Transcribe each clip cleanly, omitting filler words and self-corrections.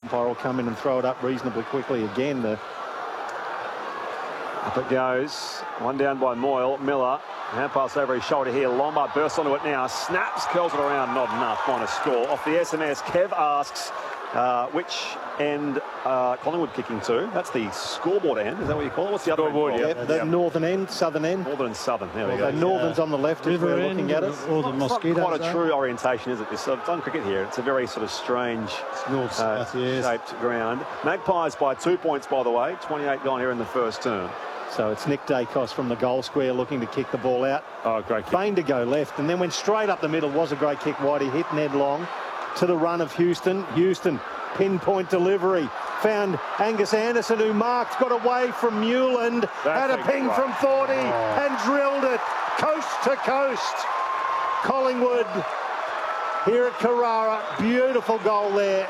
umpire will come in and throw it up reasonably quickly again. Up it goes. One down by Moyle. Miller. Hand pass over his shoulder here. Lombard bursts onto it now. Snaps, curls it around. Not enough. Minus score. Off the SMS, Kev asks which end Collingwood kicking to. That's the scoreboard end. Is that what you call it? What's the other scoreboard? end? Yeah, the northern end, southern end. Northern and southern. There we So go. northern's on the left if we're River looking end, at it. or the It's mosquitoes. not quite a true orientation, is it? This I've done cricket here. It's a very sort of strange north-south, yes. shaped ground. Magpies by 2 points, by the way. 28 gone here in the first term. So it's Nick Dacos from the goal square looking to kick the ball out. Oh, great kick. Feigned to go left and then went straight up the middle. Was a great kick wide. He hit Ned Long to the run of Houston. Houston, pinpoint delivery. Found Angus Anderson, who marked, got away from Newland. Had a ping from 40 and drilled it coast to coast. Collingwood here at Carrara. Beautiful goal there.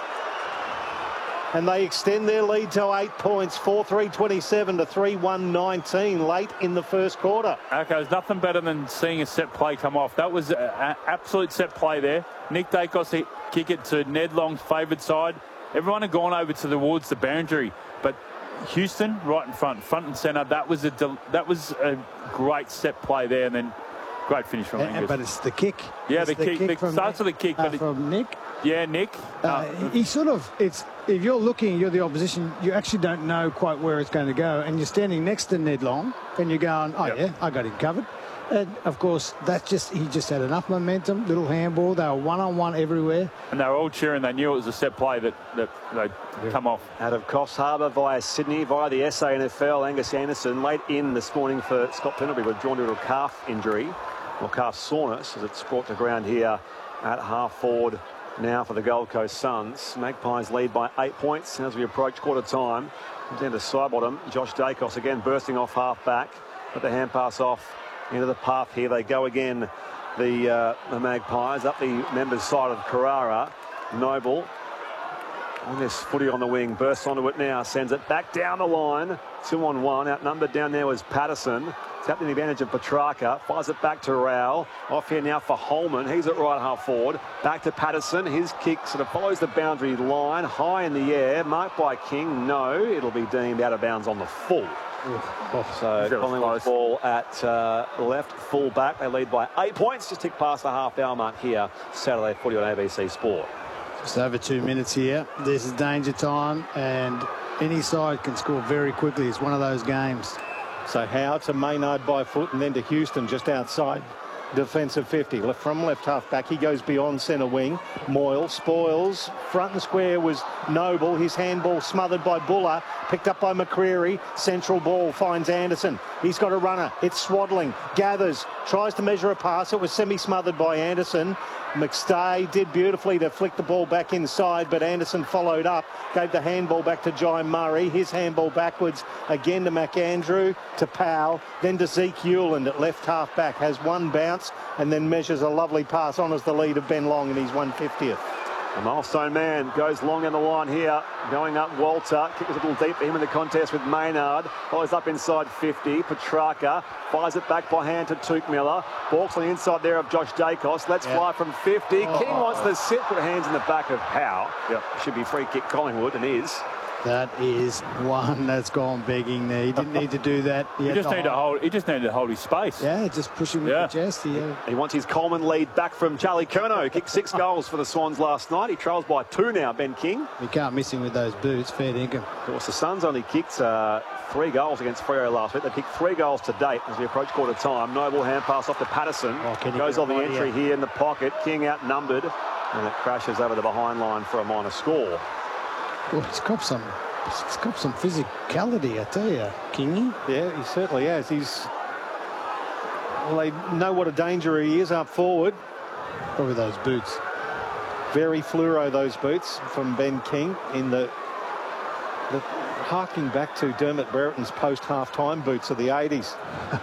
And they extend their lead to 8 points, 4-3-27 to 3-1-19 late in the first quarter. Okay, there's nothing better than seeing a set play come off. That was an absolute set play there. Nick Dacos kick it to Ned Long's favoured side. Everyone had gone over towards the boundary, but Houston right in front and centre. That was a great set play there, and then great finish from Angus. But it's the kick. Yeah, It's the kick. It starts with the kick, but from Nick. Yeah, Nick. He sort of, it's, if you're looking, you're the opposition, you actually don't know quite where it's going to go, and you're standing next to Ned Long, and you're going, oh yeah, I got him covered. And of course, he just had enough momentum, little handball. They were one-on-one everywhere. And they were all cheering. They knew it was a set play that they'd come off. Out of Coffs Harbour via Sydney, via the SANFL, Angus Anderson late in this morning for Scott Pendlebury, was drawn to a calf injury, or calf soreness, as it's brought to ground here at half forward now for the Gold Coast Suns. Magpies lead by 8 points as we approach quarter time. Comes down to Sidebottom. Josh Dacos again bursting off half back. Put the hand pass off into the path here. They go again, the Magpies, up the members' side of Carrara. Noble on this footy on the wing, bursts onto it now, sends it back down the line. 2-on-1, outnumbered down there was Patterson. Tapped in the advantage of Petrarca, fires it back to Rowell. Off here now for Holman. He's at right half forward. Back to Patterson. His kick sort of follows the boundary line, high in the air. Marked by King. No, it'll be deemed out of bounds on the full. So Collingwood ball at left full back. They lead by 8 points. Just tick past the half-hour mark here. Saturday footy on ABC Sport. Just over 2 minutes here. This is danger time, and any side can score very quickly. It's one of those games. So Howe to Maynard by foot and then to Houston just outside defensive 50. From left half back, he goes beyond centre wing. Moyle spoils. Front and square was Noble. His handball smothered by Buller. Picked up by McCreary. Central ball finds Anderson. He's got a runner. It's Swaddling. Gathers. Tries to measure a pass. It was semi-smothered by Anderson. McStay did beautifully to flick the ball back inside, but Anderson followed up, gave the handball back to Jai Murray. His handball backwards again to McAndrew, to Powell, then to Zeke Hewland at left half back. Has one bounce and then measures a lovely pass, honours the lead of Ben Long in his 150th. The milestone man goes long in the line here, going up Walter. Kick was a little deep for him in the contest with Maynard. Follows up inside 50. Petrarca fires it back by hand to Touk Miller. Balks on the inside there of Josh Dacos. Let's fly from 50. King wants to sit, put hands in the back of Howe. Should be free kick Collingwood, and is. That is one that's gone begging there. He didn't need to do that. He just needed to hold his space. Yeah, just push him with the chest. He wants his Coleman lead back from Charlie Curnow. Kicked 6 goals for the Swans last night. He trails by 2 now, Ben King. You can't miss him with those boots. Fair dinkum. Of course, the Suns only kicked 3 goals against Freo last week. They kicked 3 goals to date as we approach quarter time. Noble hand pass off to Patterson. Goes on the entry here in the pocket. King outnumbered. And it crashes over the behind line for a minor score. Well, he's got some physicality, I tell you, Kingy. Yeah, he certainly has. Well, they know what a danger he is up forward. Probably those boots. Very fluoro, those boots from Ben King in the harking back to Dermot Brereton's post-half-time boots of the 80s.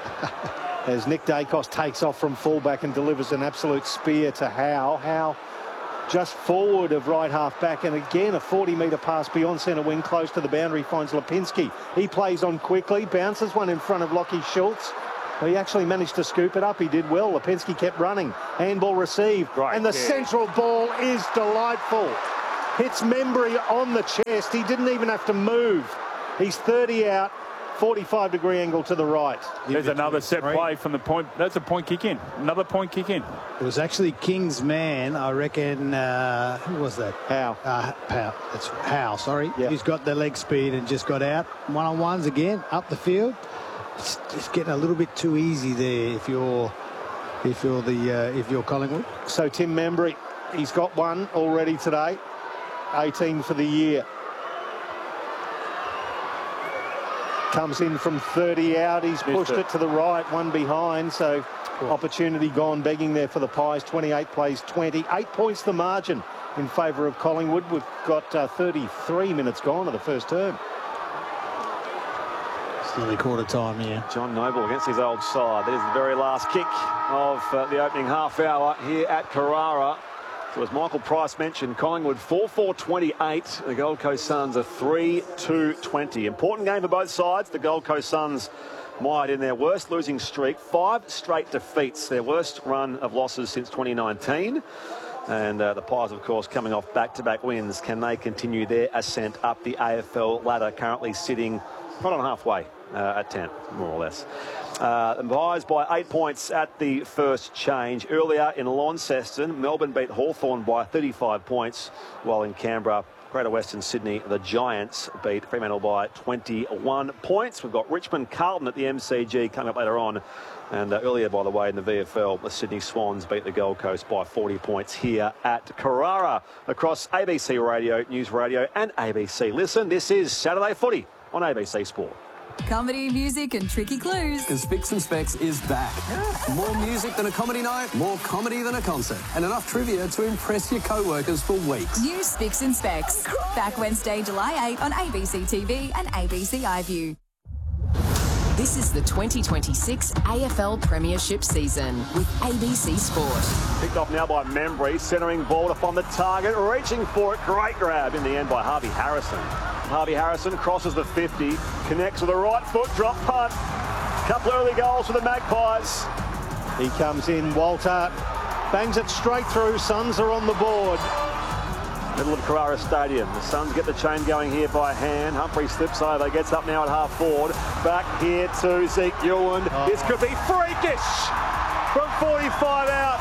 As Nick Dacos takes off from fullback and delivers an absolute spear to Howe. Howe just forward of right half back, and again a 40-metre pass beyond centre wing, close to the boundary, finds Lipinski. He plays on quickly, bounces one in front of Lockie Schultz. Well, he actually managed to scoop it up. He did well. Lipinski kept running. Handball received, and the central ball is delightful. hits Membry on the chest. He didn't even have to move. He's 30 out, 45-degree angle to the right. There's another set play from the point. That's a point kick in. Another point kick in. It was actually King's man, I reckon. Who was that? Howe. Howe. That's Howe, sorry. Yeah. He's got the leg speed and just got out. One-on-ones again, up the field. It's just getting a little bit too easy there if you're Collingwood. So Tim Membry, he's got one already today. 18 for the year. Comes in from 30 out. He's pushed it to the right, one behind. So opportunity gone begging there for the Pies. 28 plays 20. 8 points the margin in favour of Collingwood. We've got 33 minutes gone of the first term. It's nearly quarter time here. John Noble against his old side. That is the very last kick of the opening half hour here at Carrara. So as Michael Price mentioned, Collingwood 4-4-28. The Gold Coast Suns are 3-2-20. Important game for both sides. The Gold Coast Suns mired in their worst losing streak. 5 straight defeats, their worst run of losses since 2019. And the Pies, of course, coming off back-to-back wins. Can they continue their ascent up the AFL ladder, currently sitting right on halfway at 10, more or less. The Pies by 8 points at the first change. Earlier in Launceston, Melbourne beat Hawthorn by 35 points, while in Canberra, Greater Western Sydney, the Giants beat Fremantle by 21 points. We've got Richmond Carlton at the MCG coming up later on. And earlier, by the way, in the VFL, the Sydney Swans beat the Gold Coast by 40 points here at Carrara. Across ABC Radio, News Radio and ABC Listen, this is Saturday Footy on ABC Sport. Comedy, music and tricky clues. Because Spicks and Specs is back. More music than a comedy night, more comedy than a concert, and enough trivia to impress your co-workers for weeks. New Spicks and Specs. Back Wednesday, July 8 on ABC TV and ABC iView. This is the 2026 AFL Premiership season with ABC Sport. Picked off now by Membry, centering ball to find the target, reaching for it. Great grab in the end by Harvey Harrison. Harvey Harrison crosses the 50, connects with a right foot, drop punt. Couple early goals for the Magpies. He comes in, Walter bangs it straight through. Suns are on the board. Middle of Carrara Stadium. The Suns get the chain going here by hand. Humphrey slips over, gets up now at half forward. Back here to Zeke Ewand. This could be freakish from 45 out.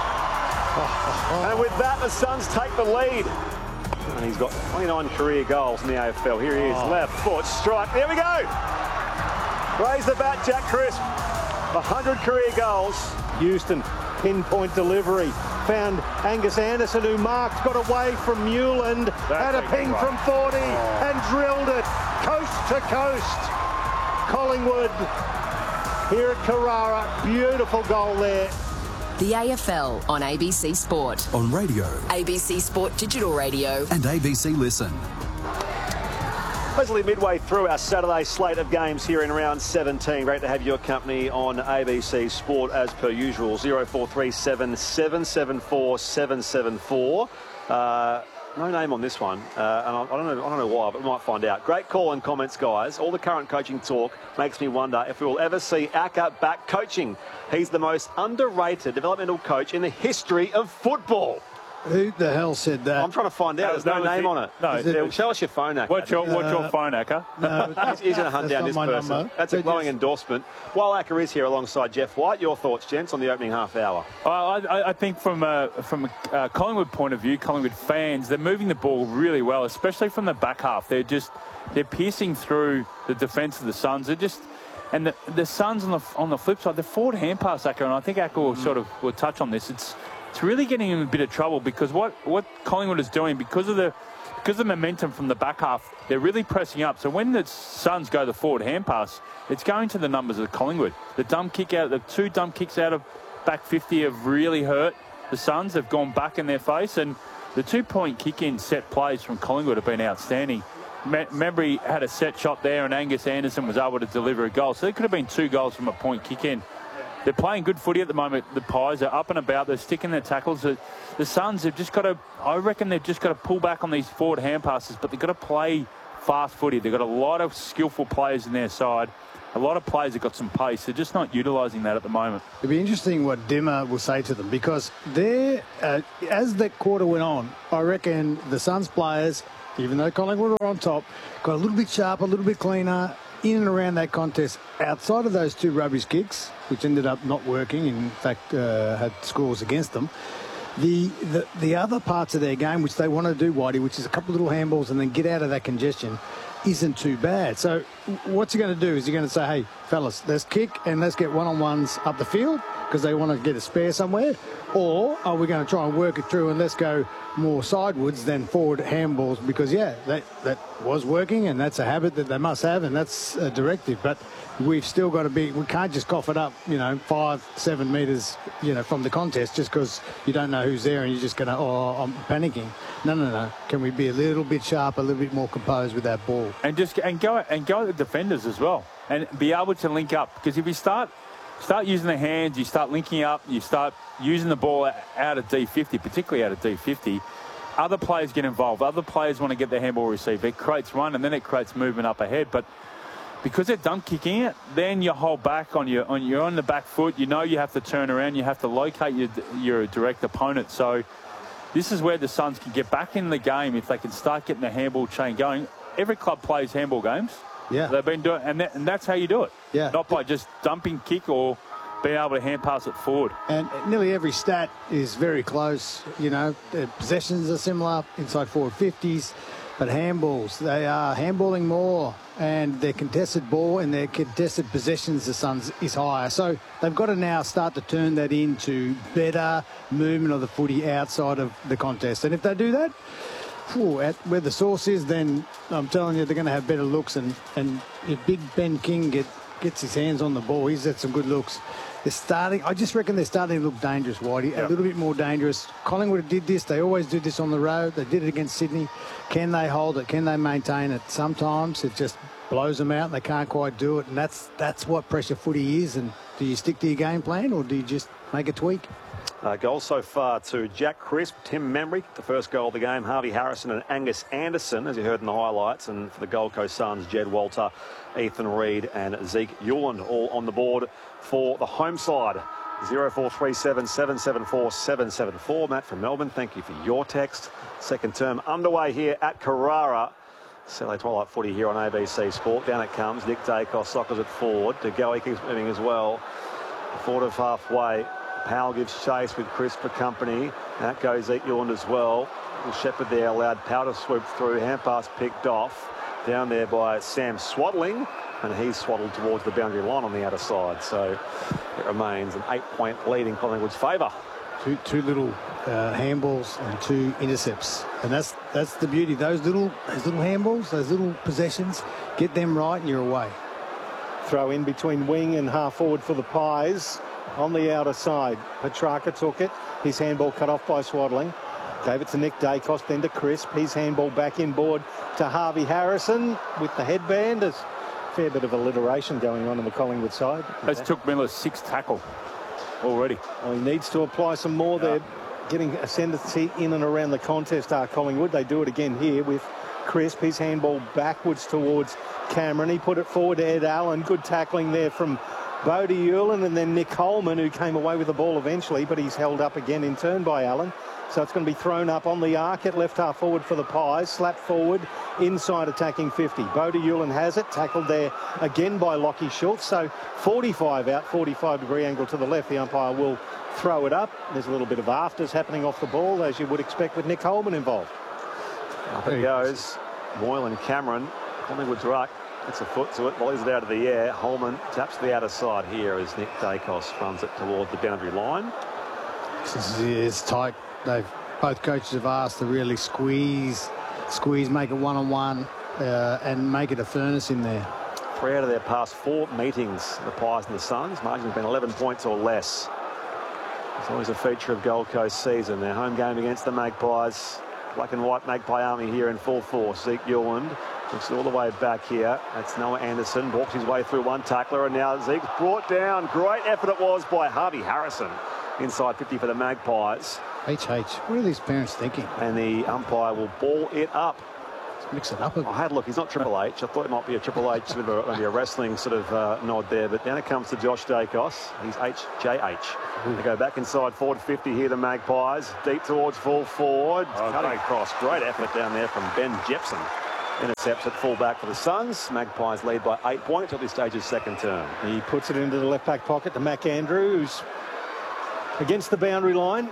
And with that, the Suns take the lead. And he's got 29 career goals in the AFL. Here he is, left foot strike. There we go. Raise the bat, Jack Crisp. 100 career goals. Houston, pinpoint delivery. Found Angus Anderson, who marked, got away from Newland, had a ping from 40 and drilled it coast to coast. Collingwood here at Carrara. Beautiful goal there. The AFL on ABC Sport. On radio. ABC Sport Digital Radio. And ABC Listen. Basically midway through our Saturday slate of games here in round 17. Great to have your company on ABC Sport as per usual. 0437 774 774. No name on this one, and I don't know why, but we might find out. Great call and comments, guys. All the current coaching talk makes me wonder if we will ever see Acker back coaching. He's the most underrated developmental coach in the history of football. Who the hell said that? I'm trying to find out. There's no name on it. No. Show us your phone, Acker. What's your phone, Acker? He's going to hunt down this person. Number. That's a glowing endorsement. While Acker is here alongside Jeff White, your thoughts, gents, on the opening half hour? I think from a Collingwood point of view, Collingwood fans, they're moving the ball really well, especially from the back half. They're piercing through the defence of the Suns. And the Suns on the flip side, the forward hand pass, Acker, and I think Acker will touch on this. It's really getting him a bit of trouble because what Collingwood is doing, because of the momentum from the back half, they're really pressing up. So when the Suns go the forward hand pass, it's going to the numbers of Collingwood. The two dump kicks out of back 50 have really hurt the Suns. They've gone back in their face, and the 2-point kick-in set plays from Collingwood have been outstanding. Membry had a set shot there, and Angus Anderson was able to deliver a goal. So there could have been 2 goals from a point kick-in. They're playing good footy at the moment. The Pies are up and about. They're sticking their tackles. The Suns have just got to, I reckon they've just got to pull back on these forward hand passes, but they've got to play fast footy. They've got a lot of skillful players in their side. a lot of players have got some pace. They're just not utilising that at the moment. It'd be interesting what Dimmer will say to them, because they're, as the quarter went on, I reckon the Suns players, even though Collingwood were on top, got a little bit sharper, a little bit cleaner in and around that contest. Outside of those two rubbish kicks, which ended up not working, in fact had scores against them, the other parts of their game, which they want to do, Whitey, which is a couple of little handballs and then get out of that congestion, isn't too bad. So what's he going to do? Is he going to say, hey, fellas, let's kick and let's get one-on-ones up the field because they want to get a spare somewhere? Or are we going to try and work it through and let's go more sidewards than forward handballs? Because, yeah, that was working and that's a habit that they must have and that's a directive. But we've still got to be, we can't just cough it up, 5-7 metres, from the contest just because you don't know who's there and you're just going to, I'm panicking. No. Can we be a little bit sharper, a little bit more composed with that ball? And go at the defenders as well and be able to link up. Because if you start using the hands, you start linking up, you start using the ball out of D50, particularly out of D50, other players get involved. Other players want to get their handball received. It creates run and then it creates movement up ahead. But because they're done kicking it, then you hold back you're on the back foot. You have to turn around. You have to locate your direct opponent. So this is where the Suns can get back in the game if they can start getting the handball chain going. Every club plays handball games. Yeah. They've been doing, and that's how you do it. Yeah. Not by just dumping kick or being able to hand pass it forward. And nearly every stat is very close. The possessions are similar, inside forward 50s, but handballs, they are handballing more, and their contested ball and their contested possessions, the Suns, is higher. So they've got to now start to turn that into better movement of the footy outside of the contest. And if they do that, at where the source is, then I'm telling you they're going to have better looks. And if Big Ben King gets his hands on the ball, he's had some good looks. I just reckon they're starting to look dangerous, Whitey, a little bit more dangerous. Collingwood did this. They always do this on the road. They did it against Sydney. Can they hold it? Can they maintain it? Sometimes it just blows them out and they can't quite do it. And that's what pressure footy is. And do you stick to your game plan or do you just make a tweak? Goals so far to Jack Crisp, Tim Membry, the first goal of the game, Harvey Harrison and Angus Anderson, as you heard in the highlights, and for the Gold Coast Suns, Jed Walter, Ethan Reid and Zeke Yuland all on the board for the home side. 0437 774 774. Matt from Melbourne, thank you for your text. Second term underway here at Carrara. Saturday Twilight Footy here on ABC Sport. Down it comes. Nick Dacos sockers it forward. De Goey keeps moving as well. Forward of halfway. Powell gives chase with Chris for company. Out goes Zeke Yuland as well. The Shepherd there allowed Powell to swoop through. Hand pass picked off. Down there by Sam Swaddling. And he's swaddled towards the boundary line on the outer side. So it remains an 8-point lead in Collingwood's favour. Two little handballs and 2 intercepts. And that's the beauty. Those little handballs, those little possessions, get them right and you're away. Throw in between wing and half forward for the Pies. On the outer side, Petrarca took it. His handball cut off by Swaddling. Gave it to Nick Dacos, then to Crisp. His handball back inboard to Harvey Harrison with the headband. There's a fair bit of alliteration going on the Collingwood side. That's took Miller's 6th tackle already. Well, he needs to apply some more there. Getting ascendancy in and around the contest are Collingwood. They do it again here with Crisp. His handball backwards towards Cameron. He put it forward to Ed Allen. Good tackling there from Bodie Ulan, and then Nick Holman, who came away with the ball eventually, but he's held up again in turn by Allen. So it's going to be thrown up on the arc at left half forward for the Pies. Slapped forward, inside attacking 50. Bodie Ulan has it, tackled there again by Lockie Schultz. So 45 out, 45-degree angle to the left. The umpire will throw it up. There's a little bit of afters happening off the ball, as you would expect with Nick Holman involved. Up it goes. Moyle and Cameron. Collingwood's ruck. It's a foot to it, volleys it out of the air. Holman taps the outer side here as Nick Dacos runs it toward the boundary line. This is tight. Both coaches have asked to really squeeze, make it one-on-one and make it a furnace in there. 3 out of their past 4 meetings, the Pies and the Suns. Margin's been 11 points or less. It's always a feature of Gold Coast season. Their home game against the Magpies. Black and white Magpie army here in full force. Zeke Yuland looks all the way back here. That's Noah Anderson. Walks his way through one tackler, and now Zeke's brought down. Great effort it was by Harvey Harrison. Inside 50 for the Magpies. What are these parents thinking? And the umpire will ball it up. Mix it up a bit. I had a look. He's not Triple H. I thought it might be a Triple H, sort of maybe a wrestling sort of nod there. But down it comes to Josh Dacos. He's HJH. They go back inside forward 50 here, the Magpies. Deep towards full forward. Cutting across. Great effort down there from Ben Jepson. Intercepts at full back for the Suns. Magpies lead by 8 points at this stage of second term. He puts it into the left back pocket to Mac Andrews. Against the boundary line.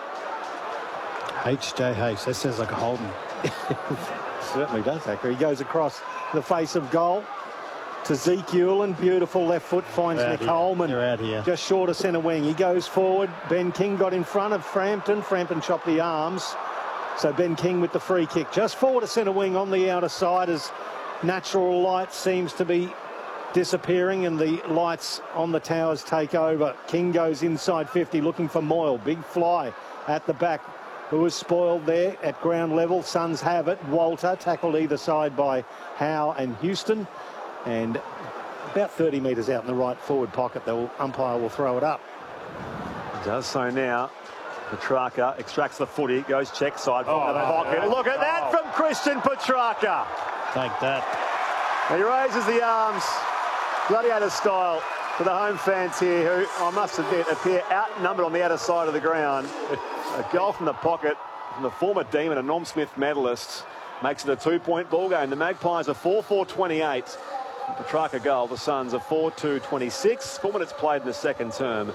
HJH, that sounds like a holding. Certainly does, Acker. He goes across the face of goal to Zeke Hewland. Beautiful left foot, finds Nick Holman. They're out here. Just short of centre wing. He goes forward. Ben King got in front of Frampton. Frampton chopped the arms. So Ben King with the free kick. Just forward of centre wing on the outer side as natural light seems to be disappearing and the lights on the towers take over. King goes inside 50 looking for Moyle. Big fly at the back. Who was spoiled there at ground level. Suns have it. Walter tackled either side by Howe and Houston. And about 30 metres out in the right forward pocket, the umpire will throw it up. Does so now. Petrarca extracts the footy, goes check side from the pocket. Look at that from Christian Petrarca. Take that. He raises the arms, gladiator style, to the home fans here, who I must admit appear outnumbered on the outer side of the ground. A goal from the pocket from the former Demon and Norm Smith medalist makes it a 2-point ball game. The Magpies are 4-4-28. Petrarca goal. The Suns are 4-2-26. 4 minutes played in the second term.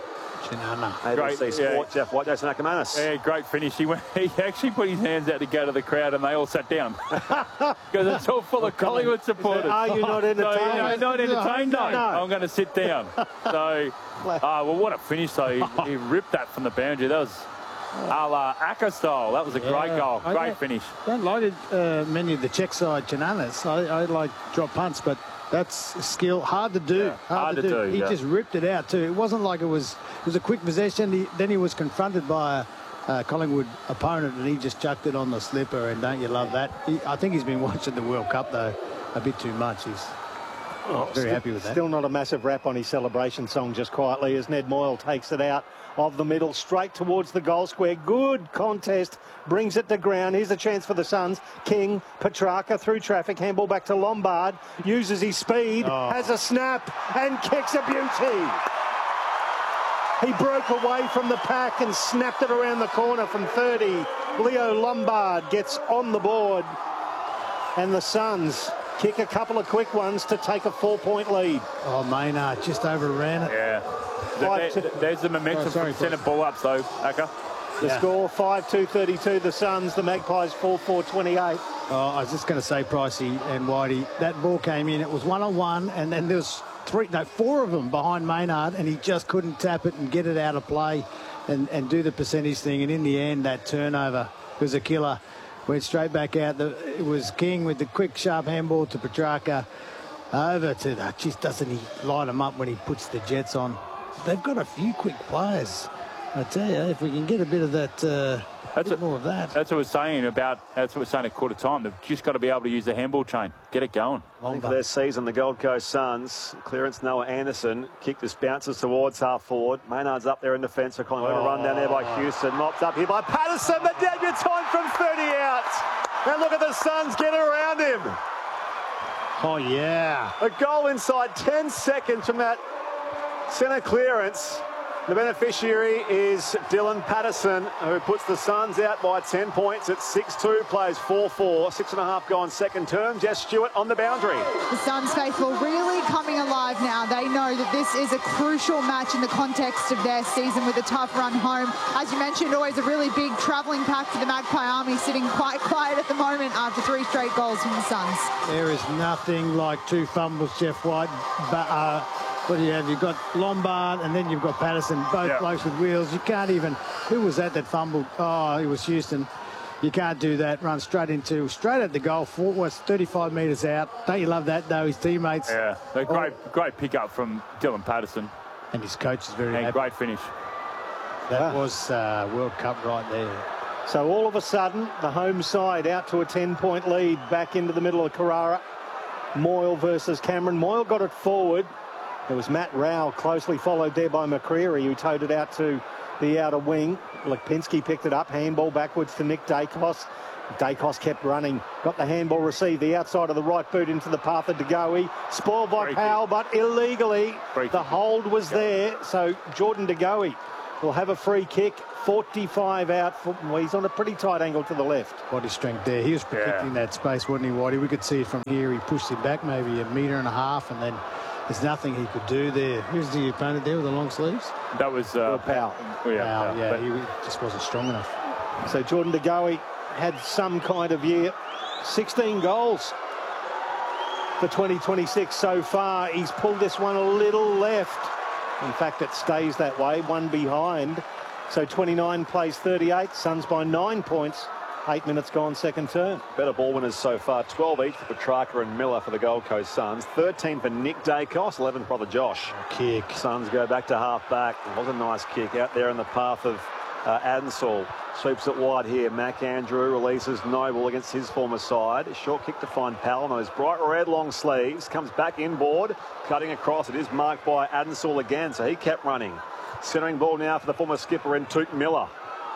ABC Sport, Jeff White, Jason Ackermanis. Yeah, great finish. He actually put his hands out to go to the crowd and they all sat down. Because it's all full of Collingwood supporters. Are you not entertained? Not entertained, no. No. I'm going to sit down. So, well, what a finish, though. He ripped that from the boundary. That was a la Acker style. That was a great goal. Great finish. I don't like many of the check side Chinanas. I like drop punts, but that's skill. Hard to do. Yeah, hard to do. He just ripped it out too. It wasn't like it was a quick possession. Then he was confronted by a Collingwood opponent and he just chucked it on the slipper. And don't you love that? I think he's been watching the World Cup though a bit too much. He's very happy with that. Still not a massive rap on his celebration song, just quietly as Ned Moyle takes it out of the middle straight towards the goal square. Good contest, brings it to ground. Here's a chance for the Suns. King, Petrarca through traffic, handball back to Lombard, uses his speed, has a snap and kicks a beauty. He broke away from the pack and snapped it around the corner from 30. Leo Lombard gets on the board and the Suns kick a couple of quick ones to take a 4-point lead. Oh, Maynard just overran it. Yeah. There's the momentum from centre ball up, though, Acker. The score, 5-2-32, the Suns. The Magpies 4-4-28. Oh, I was just going to say, Pricey and Whitey, that ball came in. It was 1-on-1, and then there was 4 of them behind Maynard, and he just couldn't tap it and get it out of play and do the percentage thing. And in the end, that turnover was a killer. Went straight back out. It was King with the quick, sharp handball to Petrarca. Over to that. Just doesn't he light him up when he puts the Jets on? They've got a few quick players. I tell you, if we can get a bit of that, more of that. That's what we're saying at quarter time. They've just got to be able to use the handball chain. Get it going. For their season, the Gold Coast Suns, clearance Noah Anderson, kick this bounces towards half forward. Maynard's up there in defence for Collingwood. A run down there by Houston. Mopped up here by Patterson, the debutant from 30 out. And look at the Suns get around him. Oh, yeah. A goal inside 10 seconds from that centre clearance. The beneficiary is Dylan Patterson, who puts the Suns out by 10 points at 6-2, plays 4-4, 6.5 gone second term. Jess Stewart on the boundary. The Suns faithful really coming alive now. They know that this is a crucial match in the context of their season with a tough run home. As you mentioned, always a really big travelling pack for the Magpie Army, sitting quite quiet at the moment after 3 straight goals from the Suns. There is nothing like 2 fumbles, Jeff White. What do you have? You've got Lombard and then you've got Patterson, both blokes with wheels. You can't even... Who was that fumbled? Oh, it was Houston. You can't do that. Run straight at the goal. 35 metres out. Don't you love that, though? His teammates... Yeah, great pick-up from Dylan Patterson. And his coach is very happy. Great finish. That was World Cup right there. So all of a sudden, the home side out to a 10-point lead, back into the middle of Carrara. Moyle versus Cameron. Moyle got it forward. It was Matt Rowell, closely followed there by McCreary, who towed it out to the outer wing. Lipinski picked it up, handball backwards to Nick Dacos. Dacos kept running, got the handball received, the outside of the right boot into the path of De Goey. Spoiled by Powell, but illegally. The hold was there, so Jordan De Goey will have a free kick. 45 out. Well, he's on a pretty tight angle to the left. Body strength there. He was protecting that space, wasn't he, Whitey? We could see it from here. He pushed it back maybe 1.5 meters, and then there's nothing he could do there. Who's the opponent there with the long sleeves? That was Powell. Powell, yeah, he just wasn't strong enough. So Jordan De Goey had some kind of year. 16 goals for 2026 so far. He's pulled this one a little left. In fact, it stays that way, one behind. So 29 plays 38. Suns by 9 points. 8 minutes gone, second term. Better ball winners so far. 12 each for Petrarca and Miller for the Gold Coast Suns. 13 for Nick Dacos. 11 for brother Josh. Kick. Suns go back to half back. It was a nice kick out there in the path of Adensall. Sweeps it wide here. Mac Andrew releases Noble against his former side. A short kick to find Powell. Those bright red long sleeves. Comes back inboard. Cutting across. It is marked by Adensall again, so he kept running. Centering ball now for the former skipper and Tuke Miller.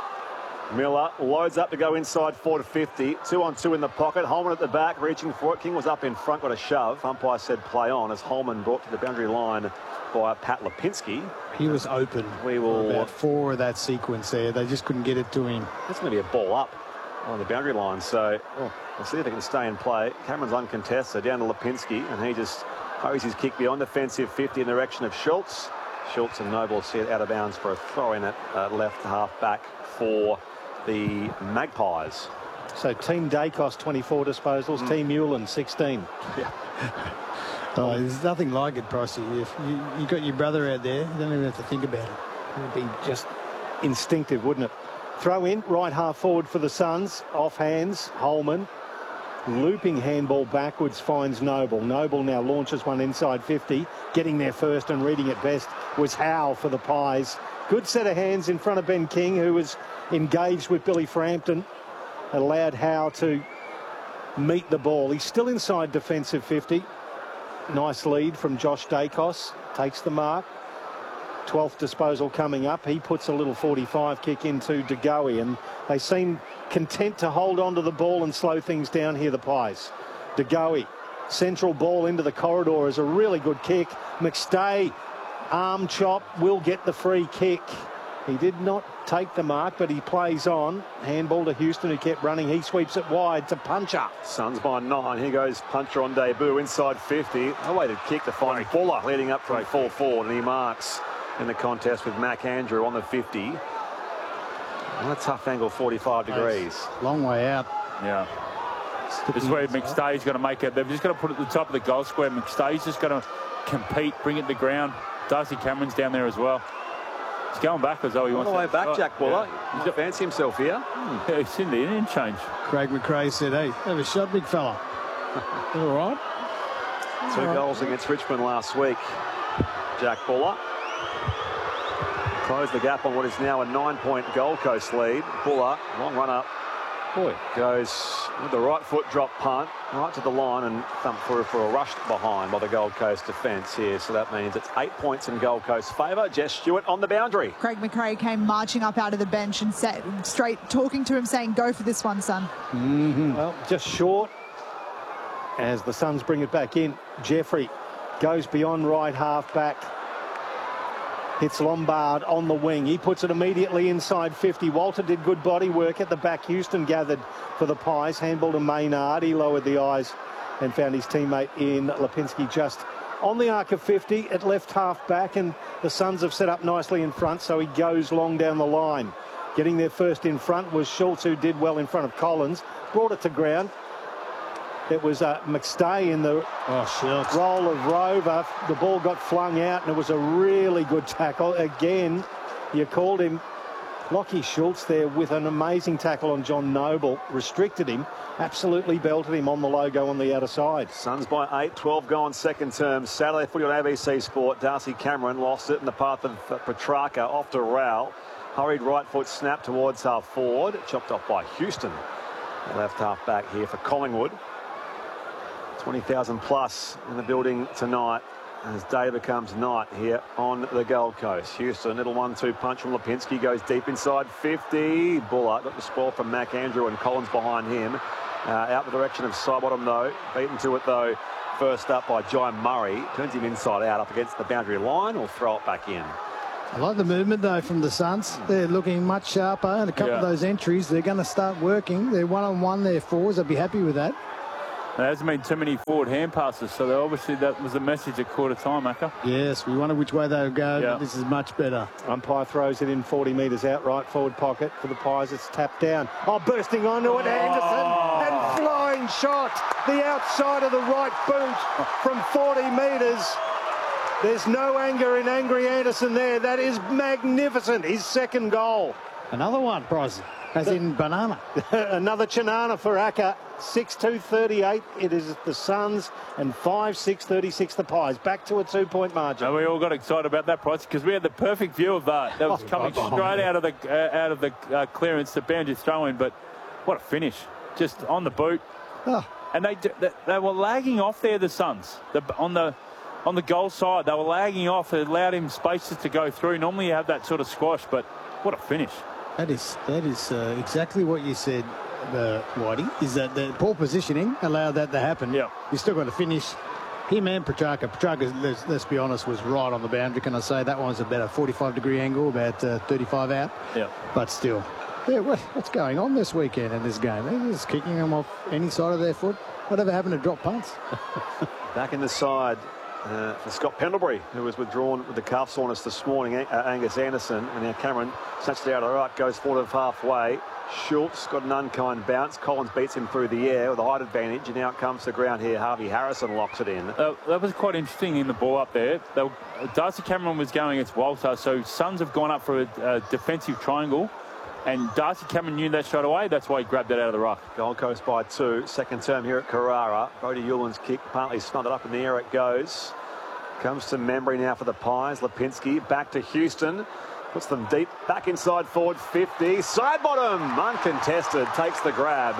Miller loads up to go inside 4-50. 2-on-2 in the pocket. Holman at the back, reaching for it. King was up in front, got a shove. Umpire said play on as Holman brought to the boundary line by Pat Lipinski. He was open. We will about 4 of that sequence there. They just couldn't get it to him. That's going to be a ball up on the boundary line. So we'll see if they can stay in play. Cameron's uncontested down to Lipinski, and he just throws his kick beyond defensive 50 in the direction of Schultz. Schultz and Noble see it out of bounds for a throw in at left half back for the Magpies. So Team Dacos 24 disposals, Team Newland 16. Yeah. Oh, there's nothing like it, Pricey. If you got your brother out there, you don't even have to think about it. It would be just instinctive, wouldn't it? Throw in, right half forward for the Suns. Off hands, Holman. Looping handball backwards finds Noble. Noble now launches one inside 50. Getting there first and reading it best was Howe for the Pies. Good set of hands in front of Ben King, who was engaged with Billy Frampton. Allowed Howe to meet the ball. He's still inside defensive 50. Nice lead from Josh Dacos. Takes the mark. 12th disposal coming up. He puts a little 45 kick into De Goey, and they seem content to hold on to the ball and slow things down here, the Pies. De Goey, central ball into the corridor is a really good kick. McStay, arm chop, will get the free kick. He did not take the mark, but he plays on. Handball to Houston, who kept running. He sweeps it wide to Puncher. Suns by 9. Here goes Puncher on debut inside 50. A weighted kick to find Buller leading up from full forward, and he marks in the contest with Mac Andrew on the 50. On a tough angle, 45 degrees. Long way out. Yeah. This is where McStay's going to make it. They've just got to put it at the top of the goal square. McStay's just going to compete, bring it to the ground. Darcy Cameron's down there as well. He's going backwards, though. He wants all the way back, Jack Buller. Yeah. He's got fancy himself here. Yeah, he's in the Indian change. Craig McRae said, hey, have a shot, big fella. All right. 2 goals against Richmond last week. Jack Buller closed the gap on what is now a 9-point Gold Coast lead. Buller, long run up. Boy, goes with the right foot drop punt right to the line and thump through for a rush behind by the Gold Coast defence here. So that means it's 8 points in Gold Coast favour. Jess Stewart on the boundary. Craig McRae came marching up out of the bench and sat straight talking to him, saying, go for this one, son. Well, just short as the Suns bring it back in. Jeffrey goes beyond right half back. Hits Lombard on the wing. He puts it immediately inside 50. Walter did good body work at the back. Houston gathered for the Pies. Handball to Maynard. He lowered the eyes and found his teammate in Lipinski just on the arc of 50 at left half back, and the Suns have set up nicely in front, so he goes long down the line. Getting there first in front was Schultz, who did well in front of Collins. Brought it to ground. It was McStay in the role of rover. The ball got flung out, and it was a really good tackle. Again, you called him Lockie Schultz there with an amazing tackle on John Noble. Restricted him, absolutely belted him on the logo on the outer side. Suns by 8, 12 gone second term. Saturday footy on ABC Sport. Darcy Cameron lost it in the path of Petrarca off to Rowell. Hurried right foot snap towards half forward. Chopped off by Houston. Left half back here for Collingwood. 20,000 plus in the building tonight as day becomes night here on the Gold Coast. Houston, little 1-2 punch from Lipinski, goes deep inside 50. Buller got the spoil from Mac Andrew and Collins behind him. Out the direction of Sidebottom though, beaten to it though. First up by Jai Murray, turns him inside out up against the boundary line, or throw it back in. I like the movement though from the Suns. They're looking much sharper, and a couple of those entries, they're going to start working. They're one-on-one, they're fours. I'd be happy with that. There hasn't been too many forward hand passes, so obviously that was a message at quarter time, Macca. Yes, we wondered which way they would go, but this is much better. Umpire throws it in 40 metres out, right forward pocket for the Pies. It's tapped down. Oh, bursting onto it, Anderson, and flying shot. The outside of the right boot from 40 metres. There's no anger in Angry Anderson there. That is magnificent. His second goal. Another one, Bryson, as in banana. Another Chinana for Acker. 6-2-38. It is the Suns, and 5-6-36 the Pies. Back to a 2-point margin. And we all got excited about that, Price, because we had the perfect view of that. That was coming straight out of the clearance, the boundary throw-in. But what a finish! Just on the boot. And they were lagging off there, the Suns. On the goal side, they were lagging off. It allowed him spaces to go through. Normally you have that sort of squash, but what a finish. That is exactly what you said, Whitey, is that the poor positioning allowed that to happen. Yeah. You still got to finish. Him and Petrarca. Petrarca, let's be honest, was right on the boundary. Can I say that one's about a 45-degree angle, about 35 out. Yeah. But still, what's going on this weekend in this game? They're just kicking them off any side of their foot. Whatever happened to drop punts? Back in the side for Scott Pendlebury, who was withdrawn with the calf soreness this morning. Angus Anderson, and now Cameron snatched it out of the right, goes forward of halfway. Schultz got an unkind bounce. Collins beats him through the air with a height advantage, and now it comes to ground here. Harvey Harrison locks it in. That was quite interesting in the ball up there. Darcy Cameron was going against Walter, so Suns have gone up for a defensive triangle, and Darcy Cameron knew that straight away. That's why he grabbed it out of the ruck. Gold Coast by 2. Second term here at Carrara. Brody Euland's kick partly smothered up in the air. It goes. Comes to Membry now for the Pies. Lipinski back to Houston. Puts them deep, back inside forward 50. Sidebottom, uncontested, takes the grab.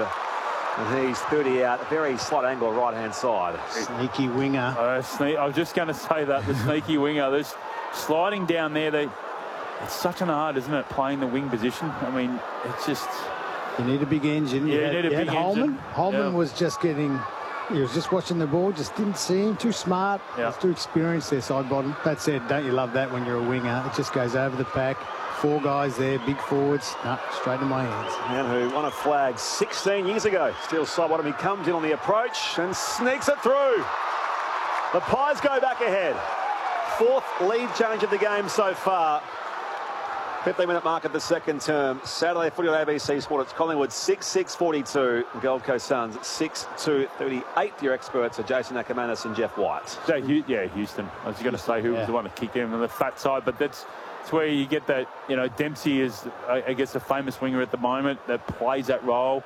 And he's 30 out, a very slight angle right-hand side. Sneaky winger. I was just going to say that, the sneaky winger. There's sliding down there. It's such an art, isn't it, playing the wing position? I mean, it's just... You need a big engine. Yeah, you need a big engine. Holman was just getting... He was just watching the ball, just didn't see him. Too smart, too experienced there, Sidebottom. That said, don't you love that when you're a winger? It just goes over the pack. 4 guys there, big forwards. Straight in my hands. Man who won a flag 16 years ago. Steals Sidebottom. He comes in on the approach and sneaks it through. The Pies go back ahead. 4th lead challenge of the game so far. 15-minute mark at the second term. Saturday footy on ABC Sport. It's Collingwood 6-6-42. Gold Coast Suns 6-2-38. Your experts are Jason Ackermanis and Jeff White. Houston. I was going to say who was the one to kick him on the fat side, but that's where you get that. You know, Dempsey is, I guess, a famous winger at the moment that plays that role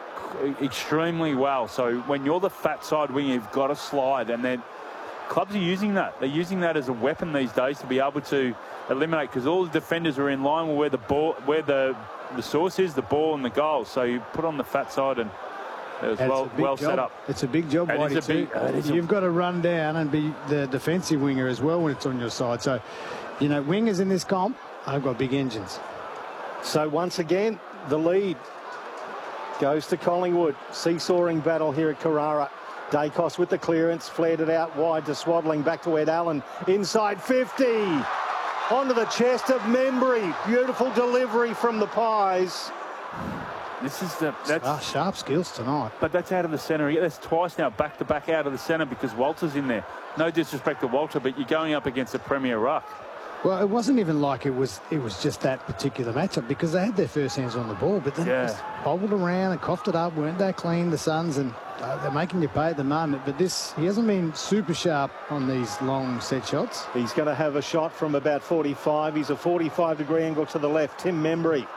extremely well. So when you're the fat side winger, you've got to slide, and then clubs are using that. They're using that as a weapon these days to be able to eliminate, because all the defenders are in line with where the ball, where the source is, the ball and the goal. So you put on the fat side, and it was well set up. It's a big job, Whitey, You've got to run down and be the defensive winger as well when it's on your side. So, you know, wingers in this comp, I've got big engines. So once again, the lead goes to Collingwood. Seesawing battle here at Carrara. Dacos with the clearance, flared it out wide to Swaddling, back to Ed Allen, inside 50. Onto the chest of Membry. Beautiful delivery from the Pies. This is sharp skills tonight. But that's out of the centre. That's twice now, back to back out of the centre, because Walter's in there. No disrespect to Walter, but you're going up against a premier ruck. Well, it wasn't even like it was just that particular matchup, because they had their first hands on the ball, but then it just bobbled around and coughed it up. Weren't they clean, the Suns, and they're making you pay at the moment. But he hasn't been super sharp on these long set shots. He's going to have a shot from about 45. He's a 45-degree angle to the left. Tim Membry.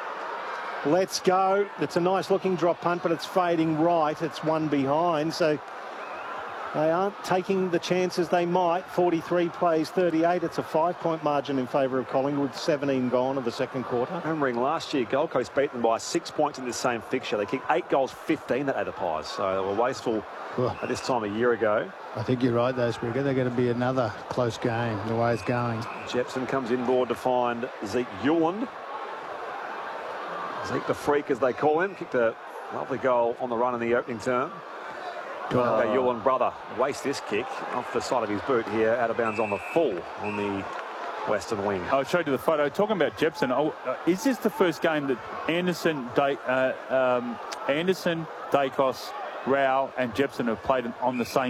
Let's go. It's a nice-looking drop punt, but it's fading right. It's one behind, so They aren't taking the chances they might. 43 plays 38. It's a 5-point margin in favour of Collingwood. 17 gone of the second quarter. Remembering last year, Gold Coast beat them by 6 points in the same fixture. They kicked 8 goals, 15 that the Pies. So they were wasteful at this time a year ago. I think you're right, though, Spreaker. They're going to be another close game, the way it's going. Jepson comes inboard to find Zeke Yuland. Zeke the Freak, as they call him, kicked a lovely goal on the run in the opening term. Yuland brother wastes this kick off the side of his boot here, out of bounds on the full on the western wing. I'll show you the photo. Talking about Jepson, is this the first game that Anderson, Dacos, Rao and Jepson have played on the same